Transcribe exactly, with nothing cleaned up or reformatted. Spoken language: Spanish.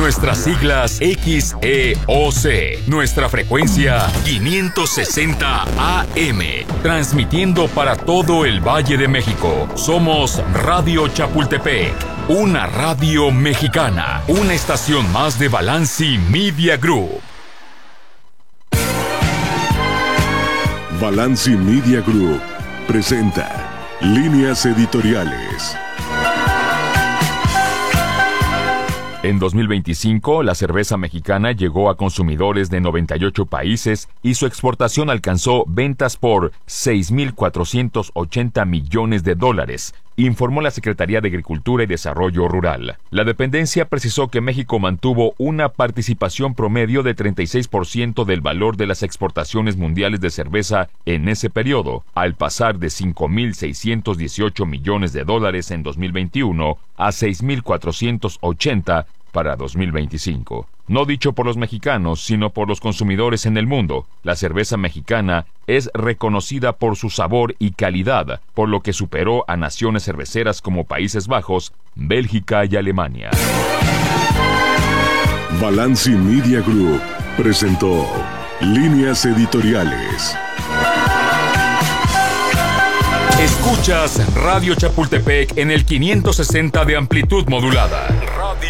Nuestras siglas X E O C. Nuestra frecuencia quinientos sesenta A M. Transmitiendo para todo el Valle de México. Somos Radio Chapultepec. Una radio mexicana. Una estación más de Balanci Media Group. Balanci Media Group presenta Líneas Editoriales. En dos mil veinticinco, la cerveza mexicana llegó a consumidores de noventa y ocho países y su exportación alcanzó ventas por seis mil cuatrocientos ochenta millones de dólares, informó la Secretaría de Agricultura y Desarrollo Rural. La dependencia precisó que México mantuvo una participación promedio de treinta y seis por ciento del valor de las exportaciones mundiales de cerveza en ese periodo, al pasar de cinco mil seiscientos dieciocho millones de dólares en dos mil veintiuno a seis mil cuatrocientos ochenta para dos mil veinticinco. No dicho por los mexicanos, sino por los consumidores en el mundo, la cerveza mexicana es reconocida por su sabor y calidad, por lo que superó a naciones cerveceras como Países Bajos, Bélgica y Alemania. Balanci Media Group presentó Líneas Editoriales. Escuchas Radio Chapultepec en el quinientos sesenta de amplitud modulada.